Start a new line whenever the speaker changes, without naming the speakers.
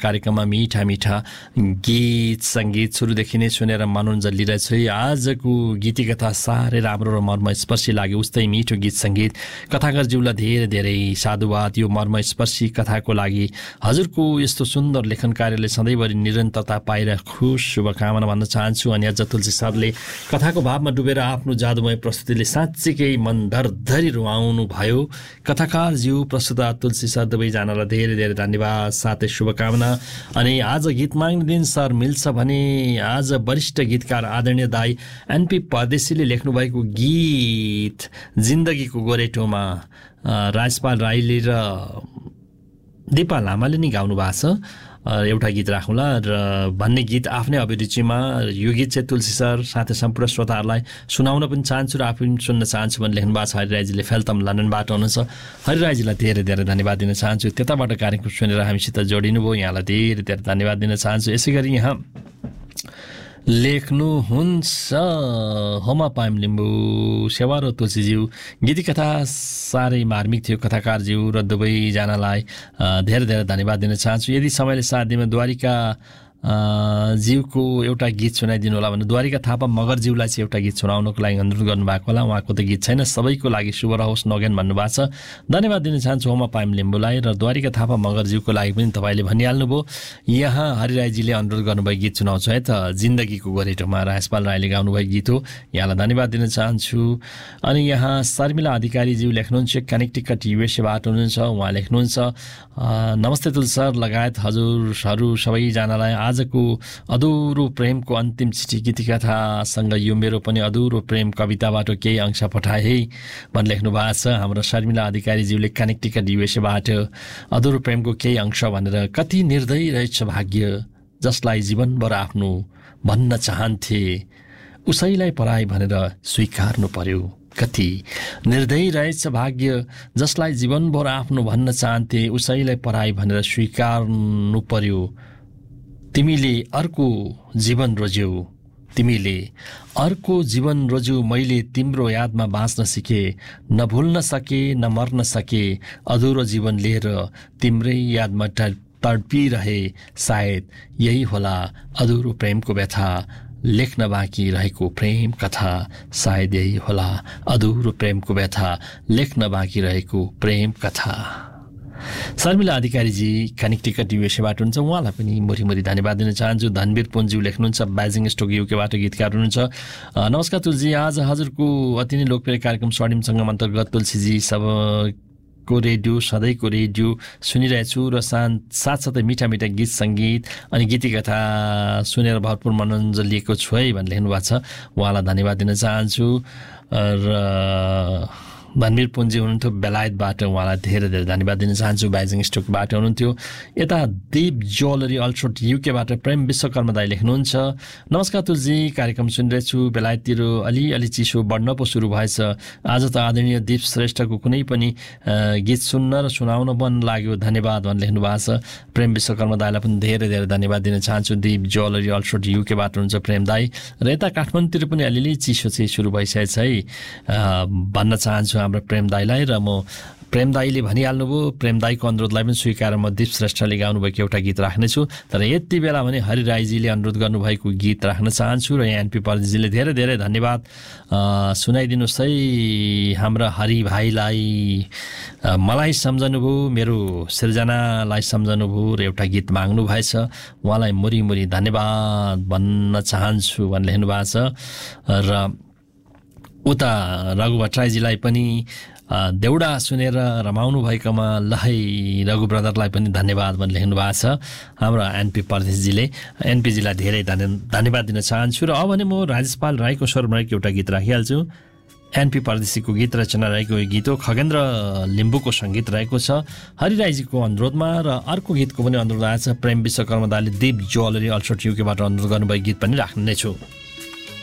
कार्यक्रममा मिठा मिठा गीत सङ्गीत सुरुदेखि नै सुनेर मनोरञ्जन लिइरहेछु। आजको गीती कथा साह्रै राम्रो र मर्मस्पर्शी लाग्यो। उस्तै मिठो गीत सङ्गीत कथाकारज्यूलाई धेरै धेरै साधुवाद। यो मर्मस्पर्शी कथाको लागि हजुरको यस्तो सुन्दर लेखन कार्यले सधैँभरि निरन्तरता पाइरहोस् शुभकामना भन्न चाहन्छु। अनि अझ तुलसी सरले कथाको भावमा डुबेर आफ्नो जादुमय प्रस्तुतिले साँच्चीकै मन धरधरी रुवाउनु भयो। कथाकारज्यू प्रस्तुता तुलसी सर दुवैजनालाई धेरै धेरै धन्यवाद साथै शुभकामना। अनि आज गीत माग्ने दिन सर मिल्छ भने आज वरिष्ठ गीतकार आदरणीय दाई एनपी परदेशीले लेख्नुभएको गीत जिन्दगीको गोरेटोमा राजपाल राईले र दिपा लामाले नै गाउनु भएको छ एउटा गीत राखौँला र भन्ने गीत आफ्नै अभिरुचिमा यो गीत चाहिँ तुलसी सर साथै सम्पूर्ण श्रोताहरूलाई सुनाउन पनि चाहन्छु र आफू पनि सुन्न चाहन्छु भने लेख्नु भएको छ हरिराईजीले फेल्तम लन्डनबाट हुनुहुन्छ। हरिराईजीलाई धेरै धेरै धन्यवाद दिन चाहन्छु। त्यताबाट कार्यक्रम सुनेर हामीसित जोडिनु भयो, यहाँलाई धेरै धेरै धन्यवाद दिन चाहन्छु। यसै गरी यहाँ लेख्नुहुन्छ होमा पाइम लिम्बू सेवारो तुलसीज्यू गीती कथा साह्रै मार्मिक थियो कथाकारज्यू र दुवैजनालाई धेरै धेरै धन्यवाद दिन चाहन्छु। यदि समयले साथ दिएमा द्वारिका ज्यूको एउटा गीत सुनाइदिनु होला भने द्वारिका थापा मगरज्यूलाई चाहिँ एउटा गीत सुनाउनको लागि अनुरोध गर्नुभएको होला। उहाँको त गीत छैन, सबैको लागि शुभ रहोस् नगेन भन्नुभएको छ। धन्यवाद दिन चाहन्छु होमा पाइम लिम्बूलाई र द्वारिका थापा मगरज्यूको लागि पनि तपाईँले भनिहाल्नुभयो। यहाँ हरिराईजीले अनुरोध गर्नुभएको गीत सुनाउँछु है त, जिन्दगीको गोरेटोमा राजपाल राईले गाउनुभएको गीत हो, यहाँलाई धन्यवाद दिन चाहन्छु। अनि यहाँ शर्मिला अधिकारीज्यू लेख्नुहुन्छ कनेक्टिकट युएसएबाट हुनुहुन्छ। उहाँ लेख्नुहुन्छ नमस्ते तुलसी सर लगायत हजुरहरू सबैजनालाई आजको अधुरो प्रेमको अन्तिम चिठी गीती कथासँग यो मेरो पनि अधुरो प्रेम कविताबाट केही अंश पठाए है भन् लेख्नु भएको छ हाम्रो शर्मिला अधिकारीज्यूले कनेक्टिकट युएसएबाट। अधुरो प्रेमको केही अंश भनेर कति निर्दयी रहेछ भाग्य जसलाई जीवनभर आफ्नो भन्न चाहन्थे उसैलाई पराई भनेर स्वीकार्नु पर्यो। कति निर्दयी रहेछ भाग्य जसलाई जीवनभर आफ्नो भन्न चाहन्थे उसैलाई पराई भनेर स्वीकार्नु पर्यो। तिमीले अर्को जीवन रोज्यौ, तिमीले अर्को जीवन रोज्यौ, मैले तिम्रो यादमा बाँच्न सिके, न भुल्न सके न मर्न सके, अधुरो जीवन लिएर तिम्रै यादमा तडपिरहे। सायद यही होला अधुरो प्रेमको व्यथा, लेख्न बाँकी रहेको प्रेम कथा। सायद यही होला अधुरो प्रेमको व्यथा, लेख्न बाँकी रहेको प्रेम कथा। शर्मिला अधिकारीजी कनेक्टिकट युएसएबाट हुनुहुन्छ, उहाँलाई पनि मोरी धन्यवाद दिन चाहन्छु। धनवीर पुन्ज्यू लेख्नुहुन्छ बेजिङ स्टोक युकेबाट गीतकार हुनुहुन्छ। नमस्कार तुलसी, आज हजुरको अति नै लोकप्रिय कार्यक्रम स्वर्णिम सङ्गम अन्तर्गत तुलसीजी सबको रेडियो सधैँको रेडियो सुनिरहेछु र साथसाथै मिठा मिठा गीत सङ्गीत अनि गीती कथा सुनेर भरपुर मनोरञ्जन लिएको छु है भन्ने लेख्नुभएको छ। उहाँलाई धन्यवाद दिन चाहन्छु। र धनवीर पुन्जी हुनुहुन्थ्यो बेलायतबाट, उहाँलाई धेरै धेरै धन्यवाद दिन चाहन्छु। बेजिङ स्टोकबाट हुनुहुन्थ्यो। यता दीप ज्वेलरी अल्ट्रोट युकेबाट प्रेम विश्वकर्मा दाई लेख्नुहुन्छ नमस्कार तुलजी, कार्यक्रम सुनिरहेछु। बेलायततिर अलिअलि चिसो बढ्न पो सुरु भएछ। आज त आदरणीय दीप श्रेष्ठको कुनै पनि गीत सुन्न र सुनाउन मन लाग्यो, धन्यवाद भनेर लेख्नु भएको छ। प्रेम विश्वकर्मा दाईलाई पनि धेरै धेरै धन्यवाद दिन चाहन्छु। दीप ज्वेलरी अल्ट्रोट युकेबाट हुनुहुन्छ प्रेम दाई। र यता काठमाडौँतिर पनि अलिअलि चिसो चाहिँ सुरु भइसकेको छ है भन्न चाहन्छु हाम्रो प्रेम दाईलाई। र म प्रेम दाईले भनिहाल्नुभयो, प्रेम दाईको अनुरोधलाई पनि स्वीकार म दीप श्रेष्ठले गाउनुभएको एउटा गीत राख्नेछु। तर यति बेला भने हरिराईजीले अनुरोध गर्नुभएको गीत राख्न चाहन्छु र एनपी परदेशीले धेरै धेरै धन्यवाद सुनाइदिनुहोस् है हाम्रा हरि भाइलाई। मलाई सम्झनुभयो, मेरो सृजनालाई सम्झनुभयो र एउटा गीत माग्नु भएछ, उहाँलाई मुरी धन्यवाद भन्न चाहन्छु भन्ने लेख्नु भएको छ। र उता रघु भट्टराईजीलाई पनि देउडा सुनेर रमाउनु भएकोमा लहै रघु ब्रदरलाई पनि धन्यवाद भन्ने लेख्नु भएको छ हाम्रो एनपी परदेशजीले। एनपीजीलाई धेरै धन्यवाद दिन चाहन्छु। र अब भने म राजपाल राईको स्वरमा एउटा गीत राखिहाल्छु। एनपी परदेशीको गीत रचना रहेको गीत हो, खगेन्द्र लिम्बूको सङ्गीत रहेको छ हरिराईजीको अनुरोधमा। र अर्को गीतको पनि अनुरोध आएको छ, प्रेम विश्वकर्मा दाले दीप ज्वेलरी अल्ट्रोट युकेबाट अनुरोध गर्नुभएको गीत पनि राख्ने छु।